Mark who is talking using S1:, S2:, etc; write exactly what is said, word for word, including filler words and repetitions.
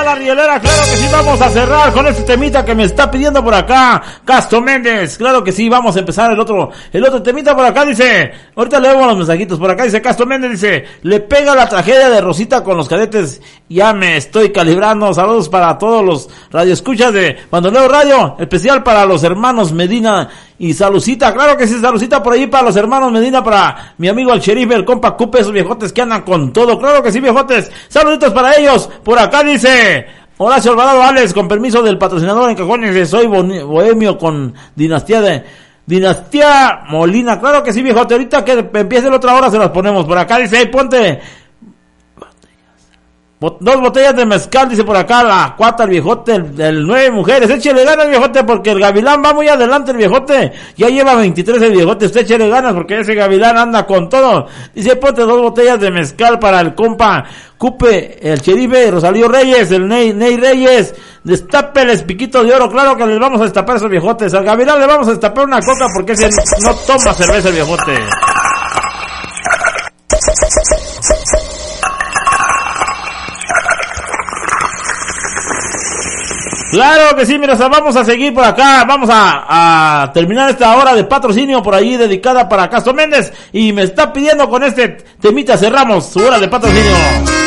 S1: la rielera, claro que sí, vamos a cerrar con este temita que me está pidiendo por acá Castro Méndez, claro que sí, vamos a empezar el otro, el otro temita por acá, dice, ahorita leemos los mensajitos, por acá dice Castro Méndez, dice, le pega la tragedia de Rosita con los cadetes, ya me estoy calibrando, saludos para todos los radioescuchas de Bandolero Radio, especial para los hermanos Medina y Salucita, claro que sí, Salucita por ahí para los hermanos Medina, para mi amigo el sheriff, el compa Cupe, esos viejotes que andan con todo, claro que sí, viejotes, saluditos para ellos, por acá dice Horacio Alvarado Alex, con permiso del patrocinador en cajones, soy bohemio con dinastía de dinastía Molina, claro que sí, viejote, ahorita que empiece la otra hora se las ponemos, por acá dice, hey, ponte dos botellas de mezcal, dice por acá la cuata, el viejote, el, el nueve mujeres, échele ganas, viejote, porque el gavilán va muy adelante, el viejote, ya lleva veintitrés el viejote, usted échele ganas, porque ese gavilán anda con todo, dice, ponte dos botellas de mezcal para el compa Cupe, el sherife, Rosalío Reyes, el Ney, Ney Reyes, destápeles piquito de oro, claro que les vamos a destapar esos viejotes, al gavilán le vamos a destapar una coca, porque ese no toma cerveza el viejote. Claro que sí, mira, vamos a seguir por acá, vamos a, a terminar esta hora de patrocinio por ahí dedicada para Castro Méndez y me está pidiendo con este temita cerramos su hora de patrocinio.